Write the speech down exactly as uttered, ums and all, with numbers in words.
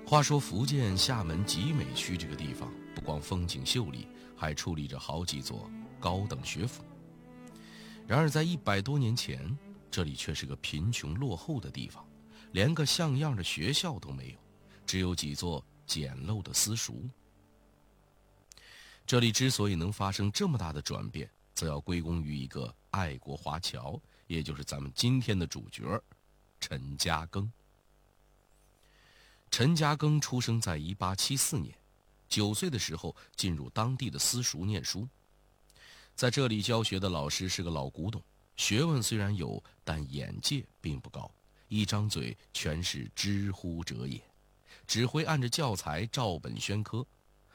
话说福建厦门集美区这个地方，不光风景秀丽，还矗立着好几座高等学府。然而在一百多年前，这里却是个贫穷落后的地方，连个像样的学校都没有，只有几座简陋的私塾。这里之所以能发生这么大的转变，则要归功于一个爱国华侨，也就是咱们今天的主角陈嘉庚。陈嘉庚出生在一八七四年，九岁的时候进入当地的私塾念书。在这里教学的老师是个老古董，学问虽然有，但眼界并不高，一张嘴全是知乎者也，只会按着教材照本宣科，